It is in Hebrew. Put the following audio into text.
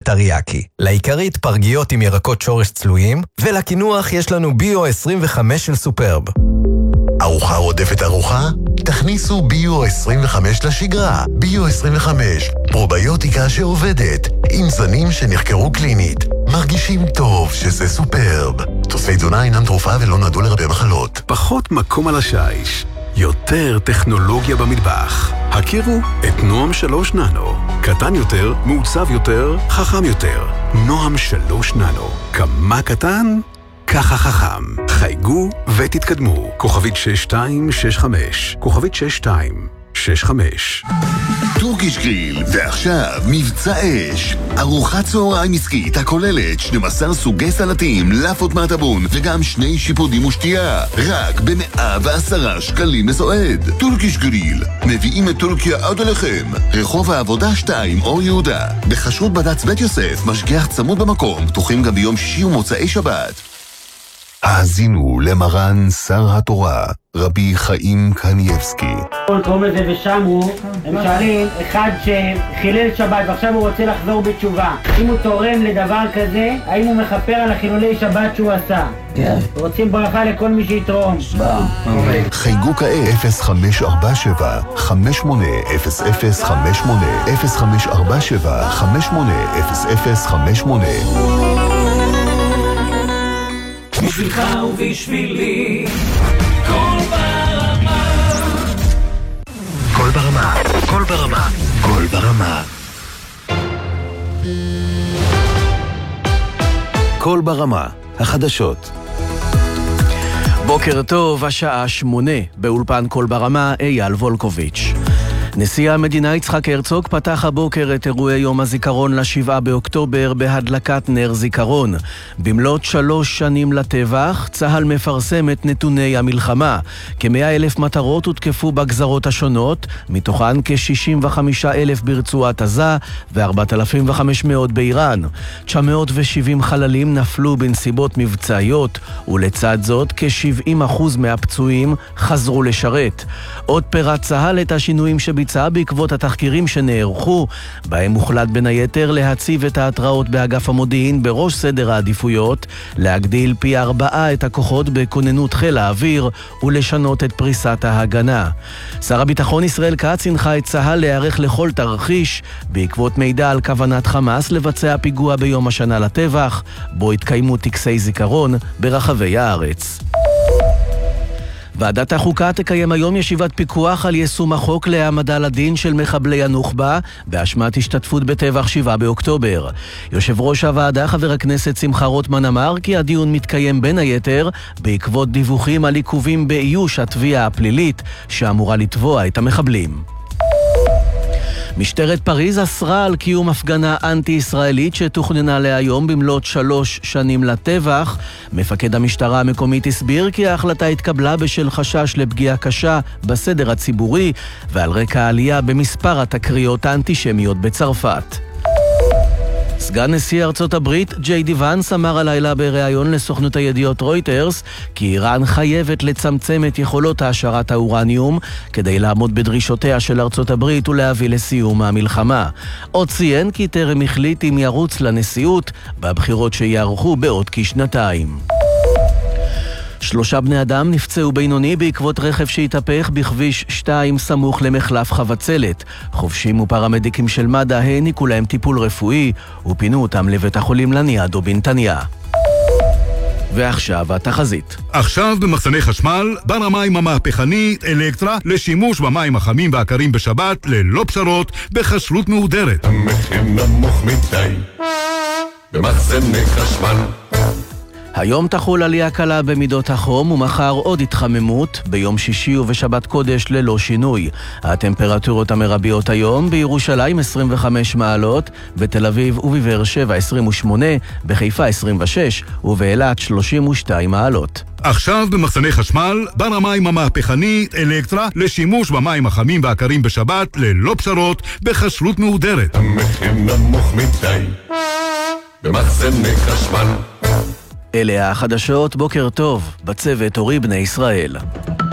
טריאקי. לעיקרית פרגיות עם ירקות שורש צלויים, ולקינוח יש לנו ביו 25 של סופרב. ארוחה רודפת ארוחה? תכניסו ביו 25 לשגרה. ביו 25, פרוביוטיקה שעובדת, עם זנים שנחקרו קלינית. מרגישים טוב שזה סופרב. תוספי תזונה אינם תרופה ולא נועדו לרפא מחלות. פחות מקום על השיש, יותר טכנולוגיה במטבח. הכירו את נועם 3 ננו. קטן יותר, מעוצב יותר, חכם יותר. נועם 3 ננו. כמה קטן? ככה חכם. חייגו ותתקדמו. כוכבית 6265. כוכבית 6265. טורקיש גריל, ועכשיו מבצע אש. ארוחת צהריים עסקית הכוללת 12 סוגי סלטים, לאפות מהטבון וגם 2 שיפודים ושתייה. רק ב110 שקלים לסועד. טורקיש גריל, מביאים את טורקיה עד אליכם. רחוב העבודה 2, אור יהודה. בחשרות בד"ץ בית יוסף, משגיח צמוד במקום, פתוחים גם ביום שישי ומוצאי שבת. האזינו למרן שר התורה, רבי חיים קניאבסקי. קוראים לזה ושמרו, הם שואלים, אחד שחילל שבת ועכשיו הוא רוצה לחזור בתשובה, אם הוא תורם לדבר כזה, האם הוא מכפר על החילולי שבת שהוא עשה? כן. רוצים ברכה לכל מי שיתרום. חייגו כעת 0547 580058 0547 580058. בשבילך ובשבילי, קול ברמה. קול ברמה, קול ברמה, קול ברמה. קול ברמה, החדשות. בוקר טוב, השעה 8, באולפן קול ברמה, אייל וולקוביץ'. נשיא המדינה יצחק הרצוג פתח הבוקר את אירועי יום הזיכרון ל7 באוקטובר בהדלקת נר זיכרון. במלאת 3 שנים לטבח, צה"ל מפרסם את נתוני המלחמה. כ100,000 מטרות הותקפו בגזרות השונות, מתוכן כ65,000 ברצועת עזה ו4,500 באיראן. 970 חללים נפלו בנסיבות מבצעיות, ולצד זאת כ70% מהפצועים חזרו לשרת. עוד פירט צה"ל את השינויים שביצע בעקבות התחקירים שנערכו, בהם הוחלט בין היתר להציב את ההתראות באגף המודיעין בראש סדר העדיפויות, להגדיל פי 4 את הכוחות בכוננות חיל האוויר ולשנות את פריסת ההגנה. שר הביטחון ישראל כץ הנחה את צה"ל להיערך לכל תרחיש בעקבות מידע על כוונת חמאס לבצע פיגוע ביום השנה לטבח, בו התקיימו טקסי זיכרון ברחבי הארץ. ועדת החוקה תקיים היום ישיבת פיקוח על יישום החוק להעמדה לדין של מחבלי הנוח'בה באשמת השתתפות בטבח 7 באוקטובר. יושב ראש הוועדה חבר הכנסת שמחה רוטמן אמר כי הדיון מתקיים בין היתר בעקבות דיווחים על עיכובים באיוש התביעה הפלילית שאמורה לתבוע את המחבלים. משטרת פריז אסרה על קיום הפגנה אנטי-ישראלית שתוכננה להיום במלאת 3 שנים לטבח. מפקד המשטרה המקומית הסביר כי ההחלטה התקבלה בשל חשש לפגיעה קשה בסדר הציבורי ועל רקע העלייה במספר התקריות האנטישמיות בצרפת. סגן נשיא ארצות הברית ג'יי די ואנס אמר הלילה בריאיון לסוכנות הידיעות רויטרס כי איראן חייבת לצמצם את יכולות העשרת האורניום כדי לעמוד בדרישותיה של ארצות הברית ולהביא לסיום המלחמה. עוד ציין כי טרם החליט אם ירוץ לנשיאות בבחירות שיערכו בעוד כשנתיים. 3 בני אדם נפצעו בינוני בעקבות רכב שהתהפך בכביש 2 סמוך למחלף חבצלת. חובשים ופרמדיקים של מד"א העניקו להם טיפול רפואי ופינו אותם לבית החולים לניאדו בנתניה. ועכשיו התחזית. עכשיו במחסני חשמל, בר המים המהפכנית אלקטרה לשימוש במים החמים והקרים בשבת ללא פשרות בחשרות מהודרת. המחיר נמוך מדי במחסני חשמל. היום תחול עלייה קלה במידות החום ומחר עוד התחממות, ביום שישי ובשבת קודש ללא שינוי. הטמפרטורות המרביות היום בירושלים 25 מעלות, בתל אביב ובבאר שבע 28, בחיפה 26 ובאילת 32 מעלות. עכשיו במחסני חשמל, בר המים המהפכנית אלקטרה לשימוש במים החמים והקרים בשבת ללא פשרות בחשרות מהודרת. המחיר נמוך מדי במחסני חשמל. אלה החדשות, בוקר טוב, בצוות אורי בני ישראל.